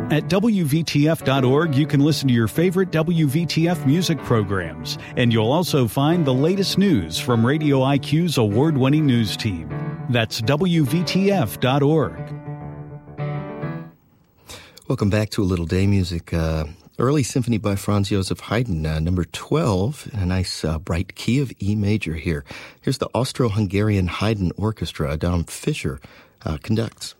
At WVTF.org, you can listen to your favorite WVTF music programs, and you'll also find the latest news from Radio IQ's award-winning news team. That's WVTF.org. Welcome back to A Little Day Music. Early Symphony by Franz Joseph Haydn, number 12, in a nice bright key of E major here. Here's the Austro-Hungarian Haydn Orchestra. Adam Fischer conducts.